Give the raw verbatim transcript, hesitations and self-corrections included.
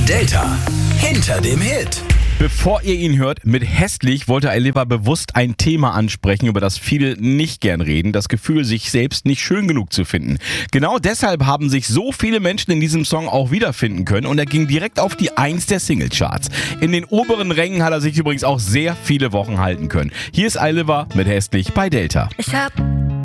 Delta hinter dem Hit. Bevor ihr ihn hört, mit hässlich wollte Ailiva bewusst ein Thema ansprechen, über das viele nicht gern reden, das Gefühl, sich selbst nicht schön genug zu finden. Genau deshalb haben sich so viele Menschen in diesem Song auch wiederfinden können und er ging direkt auf die Eins der Singlecharts. In den oberen Rängen hat er sich übrigens auch sehr viele Wochen halten können. Hier ist Ailiva mit hässlich bei Delta. Ich hab